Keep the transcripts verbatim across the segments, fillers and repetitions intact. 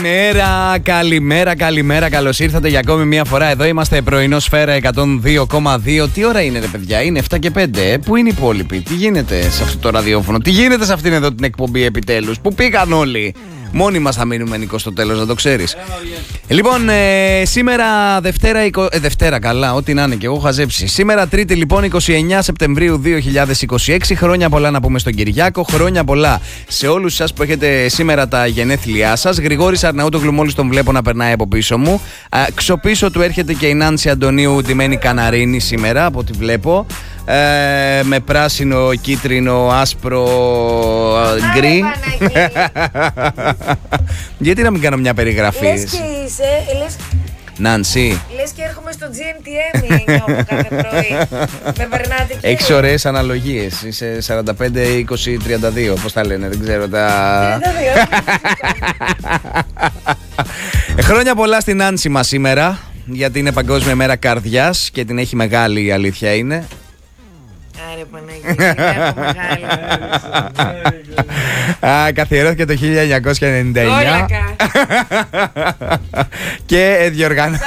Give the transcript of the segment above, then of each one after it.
Καλημέρα, καλημέρα, καλημέρα. Καλώς ήρθατε για ακόμη μια φορά. Εδώ είμαστε πρωινό Σφαίρα εκατόν δύο κόμμα δύο. Τι ώρα είναι, ρε παιδιά, είναι εφτά και πέντε. Ε? Πού είναι οι υπόλοιποι, τι γίνεται σε αυτό το ραδιόφωνο, τι γίνεται σε αυτήν εδώ την εκπομπή επιτέλους, πού πήγαν όλοι. Μόνοι μας θα μείνουμε, Νικό, στο τέλος, να το ξέρεις. Ε, λοιπόν, ε, σήμερα Δευτέρα, εικο... ε, Δευτέρα, καλά, ό,τι να είναι, και εγώ χαζέψει. Σήμερα Τρίτη, λοιπόν, εικοστή ενάτη Σεπτεμβρίου δύο χιλιάδες είκοσι έξι. Χρόνια πολλά να πούμε στον Κυριάκο. Χρόνια πολλά σε όλους σας που έχετε σήμερα τα γενέθλιά σας. Γρηγόρης Αρναούτογλου, μόλις τον βλέπω να περνάει από πίσω μου. Ξοπίσω του έρχεται και η Νάνση Αντωνίου, ντυμένη καναρίνη σήμερα, από ό,τι βλέπω. Ε, με πράσινο, κίτρινο, άσπρο, γκρι. Γιατί να μην κάνω μια περιγραφή. Λες και είσαι, λες... Νάνση, λες και έρχομαι στο τζι εμ τι εμ νιώθω κάθε πρωί. Με περνάτε και... έχεις ωραίες αναλογίες. Είσαι σαράντα πέντε είκοσι τριάντα δύο. Πώς τα λένε, δεν ξέρω τα... τριάντα δύο. ε, Χρόνια πολλά στην Νάνση μας σήμερα, γιατί είναι Παγκόσμια Μέρα Καρδιάς και την έχει μεγάλη, η αλήθεια είναι. Άρε Παναγία, μεγάλη. Α, καθιερώθηκε το χίλια εννιακόσια ενενήντα εννιά και διοργάνωσε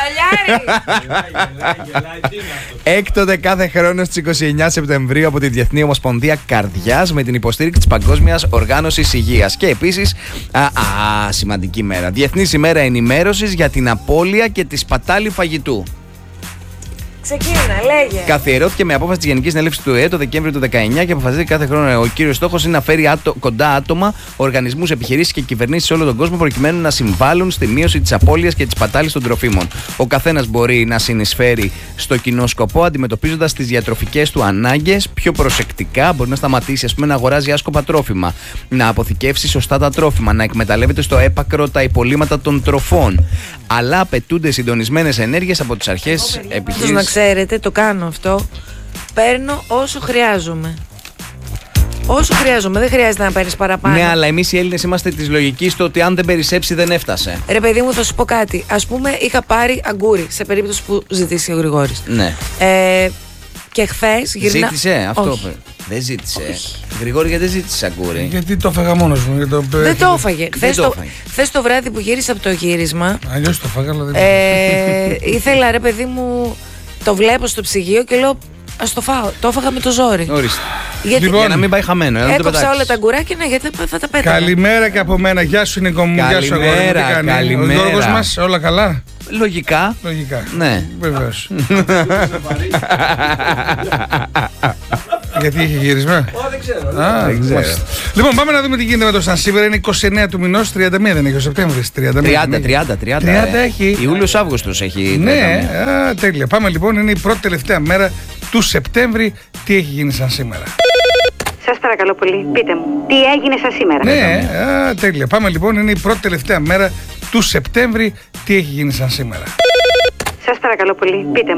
έκτοτε κάθε χρόνο στις είκοσι εννέα Σεπτεμβρίου από τη Διεθνή Ομοσπονδία Καρδιάς με την υποστήριξη της Παγκόσμιας Οργάνωσης Υγείας. Και επίσης, α, α, σημαντική μέρα, Διεθνής ημέρα ενημέρωσης για την απώλεια και τη σπατάλη φαγητού. Ξεκίνα, λέγε. Καθιερώθηκε με απόφαση της Γενικής Συνέλευσης του ΕΕ το Δεκέμβριο του δεκαεννιά και αποφασίζει κάθε χρόνο. Ο κύριος στόχος είναι να φέρει άτο, κοντά άτομα, οργανισμούς, επιχειρήσεις και κυβερνήσεις σε όλο τον κόσμο προκειμένου να συμβάλλουν στη μείωση της απώλειας και της σπατάλης των τροφίμων. Ο καθένας μπορεί να συνεισφέρει στο κοινό σκοπό αντιμετωπίζοντας τις διατροφικές του ανάγκες πιο προσεκτικά. Μπορεί να σταματήσει, ας πούμε, να αγοράζει άσκοπα τρόφιμα, να αποθηκεύσει σωστά τα τρόφιμα, να εκμεταλλεύεται στο έπακρο τα υπολείμματα των τροφών. Αλλά απαιτούνται συντονισμένες ενέργειες από τις αρχές επιχειρήσεις. Ξέρετε, το κάνω αυτό. Παίρνω όσο χρειάζομαι. Όσο χρειάζομαι, δεν χρειάζεται να παίρνεις παραπάνω. Ναι, αλλά εμείς οι Έλληνες είμαστε της λογικής το ότι αν δεν περισσέψει δεν έφτασε. Ρε παιδί μου, θα σου πω κάτι. Ας πούμε, είχα πάρει αγκούρι σε περίπτωση που ζητήσει ο Γρηγόρης. Ναι. Ε, και χθες γυρνά... Ζήτησε αυτό. Όχι. Δεν ζήτησε. Όχι. Γρηγόρη, γιατί δεν ζήτησε αγκούρι. Γιατί το έφαγα μόνος μου. Το... Δεν το έφαγε. Χθες το το, έφαγε. χθες το βράδυ που γύρισα από το γύρισμα. Αλλιώς το έφαγα, αλλά δεν ε, ήθελα, ρε παιδί μου, το βλέπω στο ψυγείο και λέω ας το φάω. Το έφαγα με το ζόρι. Ορίστε. Γιατί Λοιπόν, για να μην πάει χαμένο. Να το έκοψα πετάξεις. όλα τα αγκουράκια, ναι, γιατί θα τα πέταγα. Καλημέρα και από μένα. Γεια σου, Νικό μου. Γεια σου, αγόρι μου. Τι κάνει? Καλημέρα. Ο Γιώργος μας, όλα καλά. Λογικά. Λογικά. Ναι. Βεβαίως. Γιατί είχε γύρισμα. Ω, δεν ξέρω. Α, δεν ξέρω. μάλιστα. Λοιπόν, πάμε να δούμε τι γίνεται με το Σαν σήμερα. Είναι είκοσι εννέα του μηνός, τριάντα μία δεν έχει ο Σεπτέμβρης. τριάντα, τριάντα, τριάντα, τριάντα. τριάντα ε. έχει. Ιούλιος-Αύγουστος έχει. Ναι, α, τέλεια. Πάμε λοιπόν, είναι η πρώτη τελευταία μέρα του Σεπτέμβρη. Τι έχει γίνει σαν σήμερα. Σας παρακαλώ πολύ, πείτε μου, τι έγινε σαν σήμερα. Ναι, α, τέλεια. Πάμε λοιπόν, είναι η πρώτη τελευταία μέρα του Σεπτέμβρη. Τι έχει γίνει σαν σήμερα. Σας παρακαλώ πολύ, πείτε μου.